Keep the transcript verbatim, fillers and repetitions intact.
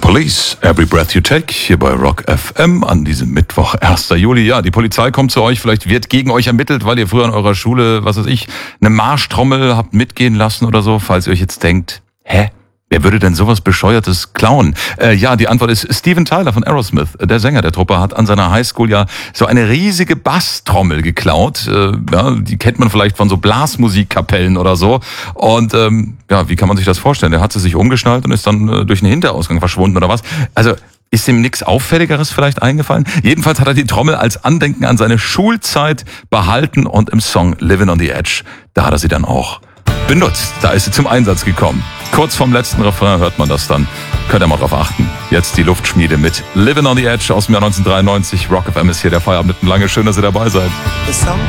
Police, Every Breath You Take, hier bei Rock F M an diesem Mittwoch, erster Juli. Ja, die Polizei kommt zu euch, vielleicht wird gegen euch ermittelt, weil ihr früher an eurer Schule, was weiß ich, eine Marschtrommel habt mitgehen lassen oder so, falls ihr euch jetzt denkt, hä? Wer würde denn sowas Bescheuertes klauen? Äh, ja, die Antwort ist Steven Tyler von Aerosmith. Der Sänger der Truppe hat an seiner Highschool ja so eine riesige Basstrommel geklaut. Äh, ja, die kennt man vielleicht von so Blasmusikkapellen oder so. Und ähm, ja, wie kann man sich das vorstellen? Der hat sie sich umgeschnallt und ist dann äh, durch den Hinterausgang verschwunden oder was? Also ist ihm nichts Auffälligeres vielleicht eingefallen? Jedenfalls hat er die Trommel als Andenken an seine Schulzeit behalten und im Song Livin' on the Edge, da hat er sie dann auch benutzt. Da ist sie zum Einsatz gekommen. Kurz vorm letzten Refrain hört man das dann. Könnt ihr mal drauf achten. Jetzt die Luftschmiede mit Livin' on the Edge aus dem Jahr neunzehnhundertdreiundneunzig. Rock F M ist hier der Feierabend mit Lange. Schön, dass ihr dabei seid. The song